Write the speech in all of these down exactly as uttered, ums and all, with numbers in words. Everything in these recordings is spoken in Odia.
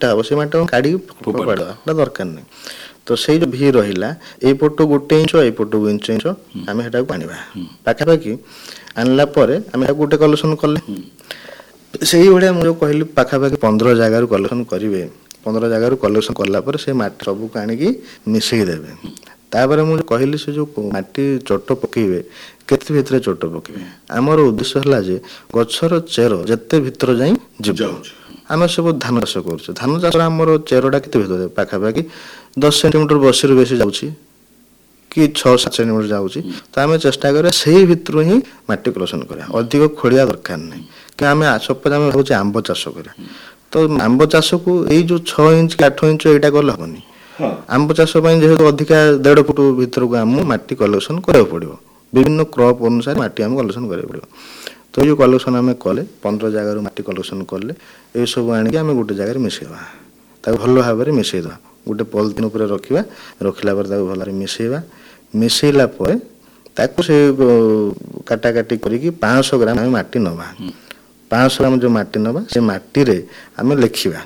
ମାଟିଟା ହେବ ସେ ମାଟି କାଢ଼ିକି ଫୋପାଡ଼ିବା ଦରକାର ନାହିଁ। ତ ସେଇ ଯେଉଁ ଭି ରହିଲା ଏଇପଟୁ ଗୋଟେ ଇଞ୍ଚ ଏଇପଟୁ ଇଞ୍ଚ ଇଞ୍ଚ ଆମେ ସେଟାକୁ ଆଣିବା ପାଖାପାଖି ଆଣିଲା ପରେ ଆମେ ତାକୁ ଗୋଟେ କଲେକ୍ସନ୍ କଲେ ସେଇଭଳିଆ ମୁଁ ଯେଉଁ କହିଲି ପାଖାପାଖି ପନ୍ଦର ଜାଗାରୁ କଲେକ୍ସନ୍ କରିବେ। ପନ୍ଦର ଜାଗାରୁ କଲେକ୍ସନ୍ କଲା ପରେ ସେ ମାଟି ସବୁକୁ ଆଣିକି ମିଶାଇ ଦେବେ। ତାପରେ ମୁଁ କହିଲି ସେ ଯେଉଁ ମାଟି ଚୋଟ ପକାଇବେ କେତେ ଭିତରେ ଚୋଟ ପକାଇବେ ଆମର ଉଦ୍ଦେଶ୍ୟ ହେଲା ଯେ ଗଛର ଚେର ଯେତେ ଭିତର ଯାଇ ଯିବ। ଆମେ ସବୁ ଧାନ ଚାଷ କରୁଛୁ ଧାନ ଚାଷରେ ଆମର ଚେରଟା କେତେ ଭିତରେ ପାଖାପାଖି ଦଶ ସେଣ୍ଟିମିଟର ବସିରୁ ବେଶୀ ଯାଉଛି କି ଛଅ ସାତ ସେଣ୍ଟିମିଟର ଯାଉଛି। ତ ଆମେ ଚେଷ୍ଟା କରିବା ସେଇ ଭିତରୁ ହିଁ ମାଟି କଲେକ୍ସନ୍ କରିବା ଅଧିକ ଖୋଳିବା ଦରକାର ନାହିଁ। କି ଆମେ ସପୋଜ ଆମେ ଭାବୁଛେ ଆମ୍ବ ଚାଷ କରିବା ତ ଆମ୍ବ ଚାଷକୁ ଏଇ ଯେଉଁ ଛଅ ଇଞ୍ଚ କି ଆଠ ଇଞ୍ଚ ଏଇଟା କଲେ ହେବନି। ଆମ୍ବ ଚାଷ ପାଇଁ ଯେହେତୁ ଅଧିକା ଦେଢ଼ ଫୁଟ ଭିତରକୁ ଆମକୁ ମାଟି କଲେକ୍ସନ୍ କରିବାକୁ ପଡ଼ିବ ବିଭିନ୍ନ କ୍ରପ୍ ଅନୁସାରେ ମାଟି ଆମକୁ କଲେକ୍ସନ୍ କରିବାକୁ ପଡ଼ିବ। ତ ଏଇ ଯେଉଁ କଲେକ୍ସନ୍ ଆମେ କଲେ ପନ୍ଦର ଜାଗାରୁ ମାଟି କଲେକ୍ସନ୍ କଲେ ଏସବୁ ଆଣିକି ଆମେ ଗୋଟେ ଜାଗାରେ ମିଶାଇବା ତାକୁ ଭଲ ଭାବରେ ମିଶାଇଦେବା ଗୋଟେ ପଲିଥିନ୍ ଉପରେ ରଖିବା ରଖିଲା ପରେ ତାକୁ ଭଲରେ ମିଶାଇବା ମିଶାଇଲା ପରେ ତାକୁ ସେ କାଟାକାଟି କରିକି ପାଞ୍ଚଶହ ଗ୍ରାମ ଆମେ ମାଟି ନେବା ପାଞ୍ଚଶହ ଗ୍ରାମ ଯେଉଁ ମାଟି ନେବା ସେ ମାଟିରେ ଆମେ ଲେଖିବା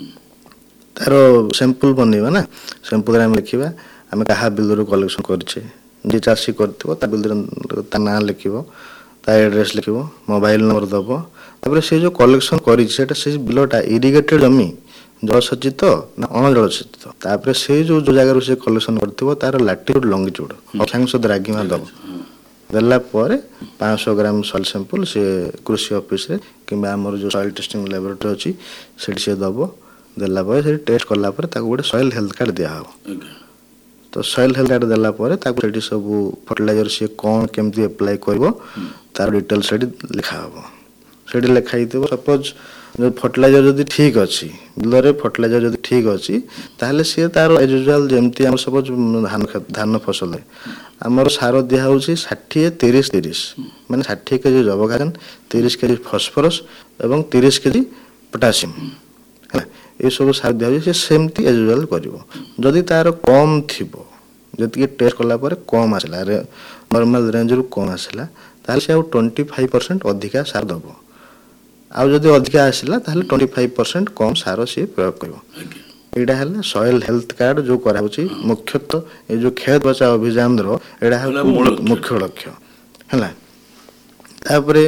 ତାର ସାମ୍ପୁଲ୍ ବନେଇବା ନା ସାମ୍ପୁଲ୍ରେ ଆମେ ଲେଖିବା ଆମେ କାହା ବିଲରୁ କଲେକ୍ସନ୍ କରିଛେ ଯିଏ ଚାଷୀ କରିଥିବ ତା ବିଲରେ ତା ନାଁ ଲେଖିବ ତା ଆଡ୍ରେସ୍ ଲେଖିବ ମୋବାଇଲ ନମ୍ବର ଦେବ। ତାପରେ ସେ ଯେଉଁ କଲେକ୍ସନ୍ କରିଛି ସେଇଟା ସେ ବିଲଟା ଇରିଗେଟେଡ୍ ଜମି ଜଳସେଚିତ ନା ଅଣଜଳସେଚିତ ତାପରେ ସେ ଯେଉଁ ଯେଉଁ ଜାଗାରୁ ସେ କଲେକ୍ସନ୍ କରିଥିବ ତାର ଲାଟିଟ୍ୟୁଡ୍ ଲଙ୍ଗିଟ୍ୟୁଡ୍ ଅକ୍ଷାଂଶ ଦ୍ରାଘିମା ଦେବ ଦେଲା ପରେ ପାଞ୍ଚଶହ ଗ୍ରାମ ସଏଲ୍ ସାମ୍ପୁଲ୍ ସେ କୃଷି ଅଫିସରେ କିମ୍ବା ଆମର ଯେଉଁ ସଏଲ୍ ଟେଷ୍ଟିଂ ଲାବୋରେଟୋରୀ ଅଛି ସେଠି ସେ ଦେବ ଦେଲା ପରେ ସେଠି ଟେଷ୍ଟ କଲା ପରେ ତାକୁ ଗୋଟେ ସଏଲ୍ ହେଲ୍ଥ କାର୍ଡ଼ ଦିଆହେବ। ତ ସଏଲ୍ ହେଲ୍ଥ କାର୍ଡ଼ ଦେଲା ପରେ ତାକୁ ସେଠି ସବୁ ଫର୍ଟିଲାଇଜର ସିଏ କ'ଣ କେମିତି ଆପ୍ଲାଏ କରିବ ତାର ଡିଟେଲ୍ସ ସେଠି ଲେଖା ହେବ। ସେଠି ଲେଖା ହେଇଥିବ ସପୋଜ ଫର୍ଟିଲାଇଜର ଯଦି ଠିକ୍ ଅଛି ବିଲରେ ଫର୍ଟିଲାଇଜର ଯଦି ଠିକ୍ ଅଛି ତାହେଲେ ସିଏ ତାର ଏଜ୍ ୟୁଜୁଆଲ୍ ଯେମିତି ଆମର ସପୋଜ ଧାନ ଧାନ ଫସଲରେ ଆମର ସାର ଦିଆହେଉଛି ଷାଠିଏ ତିରିଶ ତିରିଶ ମାନେ ଷାଠିଏ କେଜି ଯବକ୍ଷାରଜାନ ତିରିଶ କେଜି ଫସ୍ଫରସ୍ ଏବଂ ତିରିଶ କେଜି ପଟାସିୟମ୍ ହେଲା ଏସବୁ ସାର ଦିଆହେଉଛି ସେ ସେମିତି ଏଜ୍ ୟୁଜୁଆଲ୍ କରିବ। ଯଦି ତାର କମ୍ ଥିବ ଯେତିକି ଟେଷ୍ଟ କଲା ପରେ କମ୍ ଆସିଲା ନର୍ମାଲ ରେଞ୍ଜରୁ କମ୍ ଆସିଲା ତାହେଲେ ସେ ଆଉ ଟ୍ୱେଣ୍ଟି ଫାଇଭ୍ ପରସେଣ୍ଟ ଅଧିକା ସାର ଦେବ ଆଉ ଯଦି ଅଧିକା ଆସିଲା ତାହେଲେ ଟ୍ୱେଣ୍ଟି ଫାଇଭ୍ ପରସେଣ୍ଟ କମ୍ ସାର ସିଏ ପ୍ରୟୋଗ କରିବ। ଏଇଟା ହେଲା ସଏଲ୍ ହେଲ୍ଥ କାର୍ଡ଼ ଯେଉଁ କରାହେଉଛି ମୁଖ୍ୟତଃ ଏ ଯେଉଁ କ୍ଷୟ ବଚାଅ ଅଭିଯାନର ଏଇଟା ହେଲା ମୁଖ୍ୟ ଲକ୍ଷ୍ୟ ହେଲା। ତାପରେ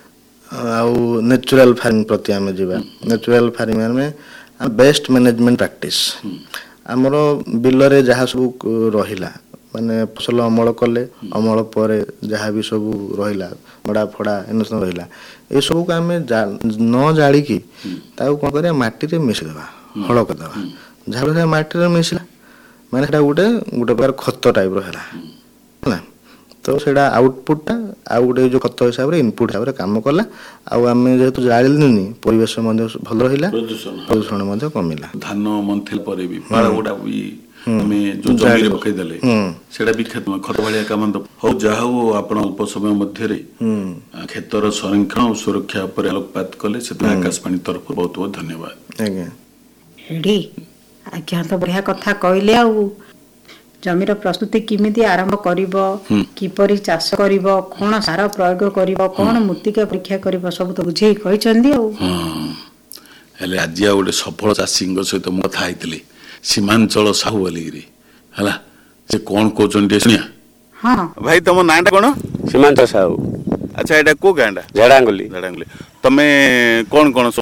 ଆଉ ନ୍ୟାଚୁରାଲ୍ ଫାର୍ମିଂ ପ୍ରତି ଆମେ ଯିବା ନ୍ୟାଚୁରାଲ୍ ଫାର୍ମିଂ ଆମେ ବେଷ୍ଟ ମ୍ୟାନେଜମେଣ୍ଟ ପ୍ରାକ୍ଟିସ୍ ଆମର ବିଲରେ ଯାହା ସବୁ ରହିଲା ମାନେ ଫସଲ ଅମଳ କଲେ ଅମଳ ପରେ ଯାହା ବି ସବୁ ରହିଲା ମଡ଼ା ଫଡ଼ା ଏମିତି ରହିଲା ଏସବୁକୁ ଆମେ ନ ଜାଳିକି ତାକୁ କ'ଣ କରିବା ମାଟିରେ ମିଶାଇଦେବା ହଳ କରିଦେବା ଯାହାଫଳରେ ମାଟିରେ ମିଶିଲା ମାନେ ସେଇଟା ଗୋଟେ ଗୋଟେ ପ୍ରକାର ଖତ ଟାଇପ୍ର ହେଲା ହେଲା। ତ ସେଇଟା ଆଉଟପୁଟ୍ଟା ଆଉ ଗୋଟେ ଯେଉଁ ଖତ ହିସାବରେ ଇନପୁଟ୍ ହିସାବରେ କାମ କଲା ଆଉ ଆମେ ଯେହେତୁ ଜାଳିଲୁନି ପରିବେଶ ମଧ୍ୟ ଭଲ ରହିଲା ପ୍ରଦୂଷଣ ମଧ୍ୟ କମିଲା। ଧାନ ମନ୍ଥିଲା ପରେ ବି ପାଳ ଗୁଡ଼ା ବି ଆମେ ଯେଉଁ ଜମିରେ ପକେଇଦେଲେ ସେଇଟା ବି ଖତ ଭଳିଆ କାମ ଦେବ। ହଉ ଯାହା ହଉ ଆପଣ ଅଳ୍ପ ସମୟ ମଧ୍ୟରେ କ୍ଷେତର ସଂରକ୍ଷଣ ଓ ସୁରକ୍ଷା ଉପରେ ଆଲୋକପାତ କଲେ ସେଥିପାଇଁ ଆକାଶବାଣୀ ତରଫରୁ ବହୁତ ବହୁତ ଧନ୍ୟବାଦ। ଆଜ୍ଞା ରେଡି ଆଜ୍ଞା ତ ବଢ଼ିଆ କଥା କହିଲେ ଆଉ ଜମିର ପ୍ରସ୍ତୁତି କେମିତି ଆରମ୍ଭ କରିବ କିପରି ଚାଷ କରିବ କ'ଣ ସାର ପ୍ରୟୋଗ କରିବ କ'ଣ ମୃତ୍ତିକା ପରୀକ୍ଷା କରିବ ସବୁ ତ ବୁଝେଇ କହିଛନ୍ତି ଆଉ। ହେଲେ ଆଜି ଆଉ ଗୋଟେ ସଫଳ ଚାଷୀଙ୍କ ସହିତ ମୁଁ କଥା ହେଇଥିଲି ସୀମାଞ୍ଚଳ ସାହୁ ବୋଲିକିରି ହେଲା ସେ କ'ଣ କହୁଛନ୍ତି ଟିକେ ଶୁଣିଆ। ହଁ ଭାଇ ତମ ନାଁଟା କ'ଣ? ସୀମାଞ୍ଚଳ ସାହୁ। ଆଚ୍ଛା ଏଇଟା କୋଉ ଗାଁଟା? ଝାଡ଼ାଙ୍ଗୁଲି। ଝାଡ଼ାଙ୍ଗୁଲି। ତମେ କ'ଣ କ'ଣ